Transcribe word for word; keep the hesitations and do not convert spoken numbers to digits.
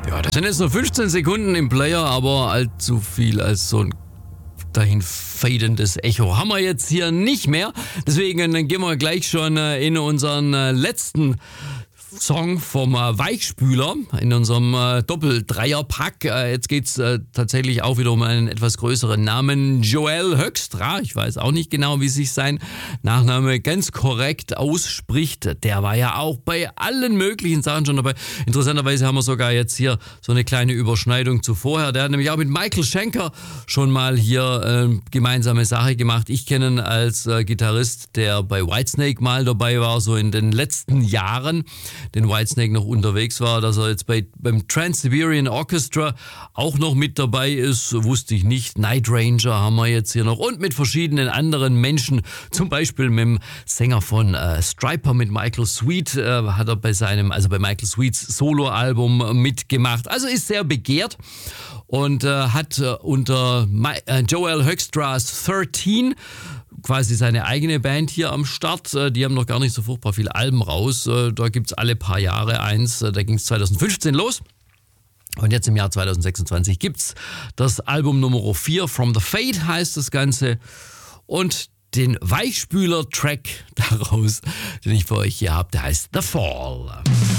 Ja, das sind jetzt nur fünfzehn Sekunden im Player, aber allzu viel als so ein dahin fadendes Echo haben wir jetzt hier nicht mehr. Deswegen dann gehen wir gleich schon in unseren letzten Song vom äh, Weichspüler in unserem äh, Doppel-Dreier-Pack. Äh, jetzt geht's äh, tatsächlich auch wieder um einen etwas größeren Namen. Joel Hoekstra, ich weiß auch nicht genau, wie sich sein Nachname ganz korrekt ausspricht. Der war ja auch bei allen möglichen Sachen schon dabei. Interessanterweise haben wir sogar jetzt hier so eine kleine Überschneidung zu vorher. Der hat nämlich auch mit Michael Schenker schon mal hier äh, gemeinsame Sache gemacht. Ich kenne ihn als äh, Gitarrist, der bei Whitesnake mal dabei war, so in den letzten Jahren, den Whitesnake noch unterwegs war. Dass er jetzt bei, beim Trans-Siberian Orchestra auch noch mit dabei ist, wusste ich nicht. Night Ranger haben wir jetzt hier noch und mit verschiedenen anderen Menschen, zum Beispiel mit dem Sänger von äh, Stryper, mit Michael Sweet, äh, hat er bei seinem, also bei Michael Sweets Soloalbum mitgemacht. Also ist sehr begehrt und äh, hat äh, unter My, äh, Joel Hoekstra's dreizehn quasi seine eigene Band hier am Start. Die haben noch gar nicht so furchtbar viele Alben raus. Da gibt's alle paar Jahre eins. Da ging es zwanzig fünfzehn los. Und jetzt im Jahr zwanzig sechsundzwanzig gibt's das Album Nummer vier, From the Fade heißt das Ganze. Und den Weichspüler-Track daraus, den ich für euch hier habe, der heißt The Fall.